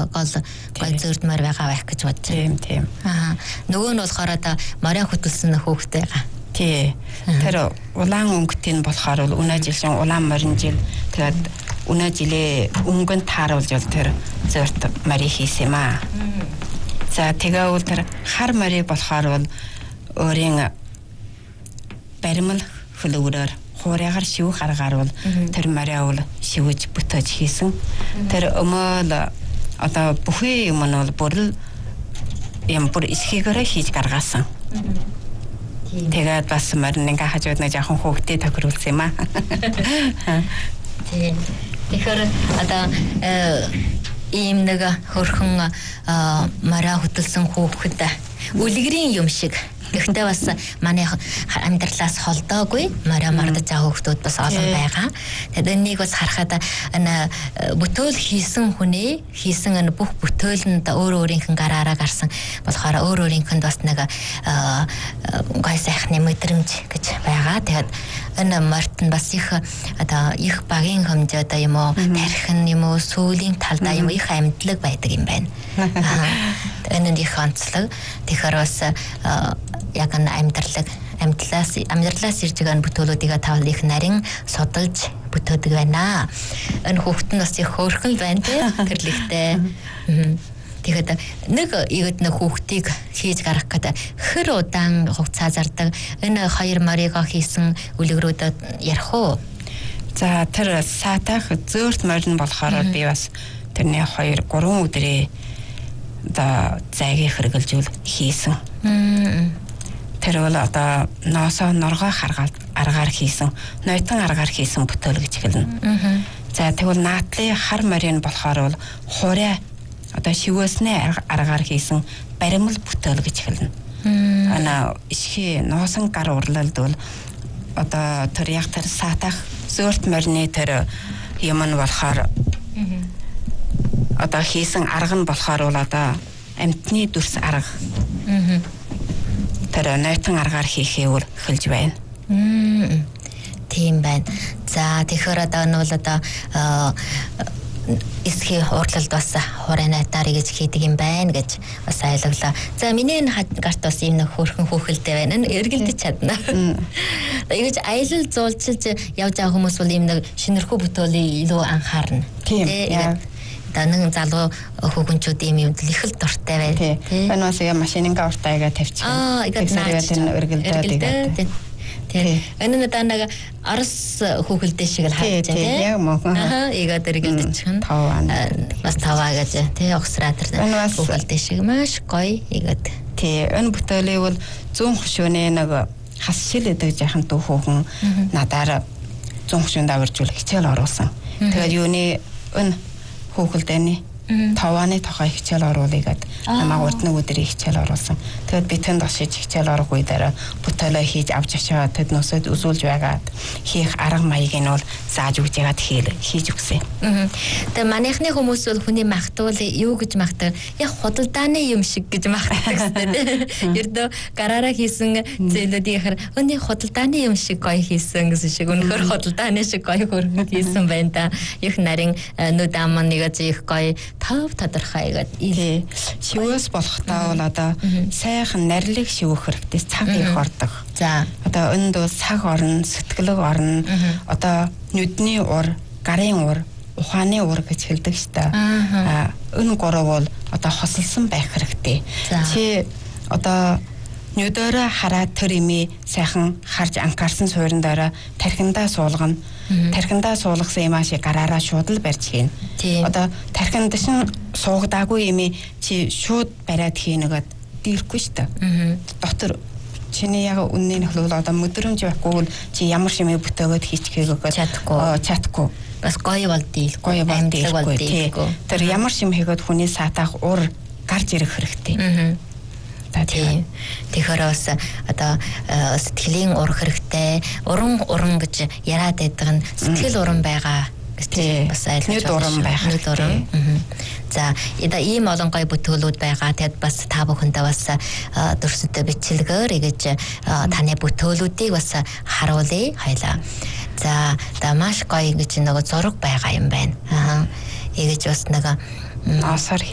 гол гой зөрдмөр байгаа байх гэж бодож байна. Тийм. Нөгөө нь болохоор одоо морин хөтөлсөн хүүхэд байгаа. Тий. Тэр улаан өнгөтийн болохоор өнөө жилийн улаан морин жил тэгээд өнөө жилээ өнгөнд тааруулж бол тэр зөрт мари хийсэн юм аа. За тэгээд тэр хар мари болохоор бол өөрийн баримл хөлөөрөөр хуурайгаар шивх аргаар бол тэр мариа бол шивж бүтэж хийсэн. Тэр өмөл одоо бүхий юм нь бол бүр исхийгээр хийж гаргасан. Тэгээд бас марин ингээ хажууд нэг жоохон хөөгтэй тохируулсан юм аа. Тийм. Тэгэхээр одоо ийм нэг хөрхөн мараа хөтөлсөн хүүхэд үлгэрийн юм шиг. Гэхдээ бас манай амьдралаас холдоогүй мараа мардаж байгаа хүүхдүүд бас олон байгаа. Тэгээд энийг бас харахад энэ бүтээл хийсэн хүний хийсэн энэ бүх бүтээл нь өөр өөрийнх нь гараараа гарсан болохоор өөр өөрийнх нь бас нэг гой сайхны мэдрэмж гэж байгаа. Тэгээд энэ март нь бас их одоо их багийн хэмжээ одоо юм уу тархин юм уу сүүлийн талдаа юм их амьдлаг байдаг юм байна. Энэ нь их онцлог. Тэгэхээр бас яг энэ амьдралаас ирж байгаа бүтээлүүдийг тавал их нарийн судалж бүтээдэг байна. Энэ хүүхэд нь бас их хөөрхөн байна тийм тэрлэгтэй. Тэгэхээр нэг хүүхдийг хийж гаргах гэдэг хэр удаан хугацаа зардаг энэ хоёр морийг хийсэн үлгэрүүдэд ярих уу? За тэр саатах зөөрт морин болохоор би бас тэрний 2-3 өдрөө да зайгийг хэрэгжилжүүл хийсэн. Тэр бол одоо ноосоо норгоо аргаар хийсэн, нойтон аргаар хийсэн бүтээл гэж хэлнэ. За тэгвэл наатлын хар морин болохоор бол хуурай одоо шивөөснээ аргаар хийсэн баримл бүтээл гэж хэлнэ. Ана ишхи ноосон гар урлалд бол одоо тэр яг тэр саатах зөөрт морины тэр юм нь болохоор одоо хийсэн арга нь болохоор бол одоо амтны дүрс арга. Тэр нойтон аргаар хийхээ үл эхэлж байна. Тийм байна. За тэгэхээр одоо нь бол одоо эсхий уурлалд бас хуурай найтаар гэж хийдэг юм байна гэж бас айлглаа. За миний энэ гарт бас ийм нэг хөөрхөн хүүхэлтэй байна. Эргэлдэж чадна. Ингэж аялал зуулчилж явж байгаа хүмүүс бол ийм нэг шинэрхүү бүтээлийг илүү анхаарна. Тийм. Танин залуу хүүхэнчүүд ийм юмд их л дуртай байна. Тийм. Энэ бас яа машининга уртайгаа тавьчихсан. Тэгээд өргөлдөөд. Тийм. Энэ нэг Орос хүүхэлдэй шиг л харж байна. Тийм. Игээд өргөлдөж байна. Бас таваа гэж тий огсраатар хүүхэлдэй шиг маш гоё игээд. Тийм. Энэ бүтээлийг бол 100 хөшөөний нэг хас шил эдэг жахан дүү хүүхэн надаар 100 хөшөөнд аваржуул хичээл оруулсан. Тэгээд юуны энэ хүүхэлдэйний тавааны тохой хичээл оруулъягаад намайг урд нэг өдөр хичээл оруулсан. Тэгэд би тэнд очиж хичээл орох үедээ бүтээлээ хийж авч очиад тэд нөөсөд үзүүлж байгаад хийх арга маягийг нь бол зааж өгч яагаад хийж өгсөн. Тэгээ манайхны хүмүүс бол хүний магтуул юу гэж магтав? Яг худалдааны юм шиг гэж магтдаг гэсэн. Ердөө гараараа хийсэн зээлүүдийг хэр өний худалдааны юм шиг гоё хийсэн гэсэн шиг үнэхээр худалдааны шиг гоё хөргөнд хийсэн байна да. Их нарийн нүд ам нэгэ их гоё тав тодорхойгээд шивээс болохтаа бол одоо сайхан нарилыг шивэх хэрэгтэй цаг их ордог. За одоо энд бол цаг орно, сэтгэлэг орно. Одоо нүдний ур, гарын ур, ухааны ур гэж хэлдэг шүү дээ. Энэ гурав бол одоо хосолсон байх хэрэгтэй. Чи одоо нүдөрөө хараад тэр имээ сайхан харж анхаарсан суурьндаараа тархиндаа суулгана. Тархиндаа суулгасан юм ааши гараараа шууд л барьж хийн. Одоо тархинд шин суугдаагүй имээ чи шууд бариад хийнэгээд дийрэхгүй шүү дээ. Дотор чиний яг үнний нөхлөл одоо мэдрэмж байхгүй бол чи ямар шимээ бүтээгээд хийчихээгүй чадахгүй. Бас гоё бол дийлгүй. Тэр ямар шим хийгээд хүний саатах ур гарч ирэх хэрэгтэй. Тэгэхээр бас одоо сэтгэлийн ур хэрэгтэй, уран гэж яриад байдаг нь сэтгэл уран байгаа гэж бас айлгаж байна. За ийм олон гоё бүтээлүүд байгаа. Тэгэд бас та бүхэндээ бас дөрсөдөө бичлэгээр ингэж таны бүтээлүүдийг бас харуулъя хоёлаа. За маш гоё гэж нэг зураг байгаа юм байна. Ингэж бас нэг ноосоор